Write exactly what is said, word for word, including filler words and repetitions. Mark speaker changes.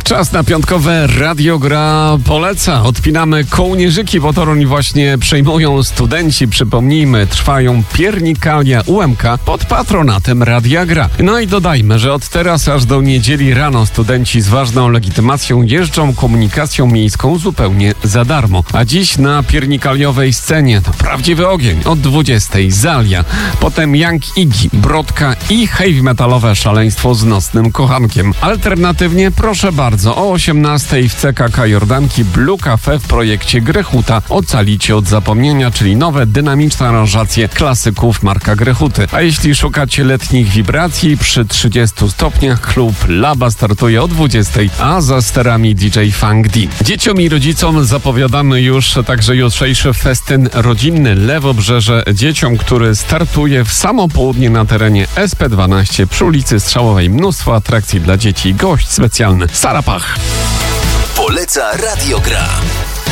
Speaker 1: Czas na piątkowe Radio Gra poleca. Odpinamy kołnierzyki, bo Toruń właśnie przejmują studenci. Przypomnijmy, trwają piernikalia U M K pod patronatem Radia Gra. No i dodajmy, że od teraz aż do niedzieli rano studenci z ważną legitymacją jeżdżą komunikacją miejską zupełnie za darmo. A dziś na piernikaliowej scenie to prawdziwy ogień. Od dwudziestej Zalia, potem Young Iggy, Brodka i heavy metalowe szaleństwo z Nocnym Kochankiem. Alternatywnie, proszę bardzo, o osiemnastej w C K K Jordanki Blue Cafe w projekcie Grechuta Ocalicie od zapomnienia, czyli nowe, dynamiczne aranżacje klasyków Marka Grechuty. A jeśli szukacie letnich wibracji, przy trzydziestu stopniach klub Laba startuje o dwudziestej, a za sterami D J Funk D. Dzieciom i rodzicom zapowiadamy już także jutrzejszy festyn rodzinny Lewobrzeże dzieciom, który startuje w samo południe na terenie S P dwanaście przy ulicy Strzałowej. Mnóstwo atrakcji dla dzieci. Gość specjalny Sara Pach.
Speaker 2: Poleca Radio Gra.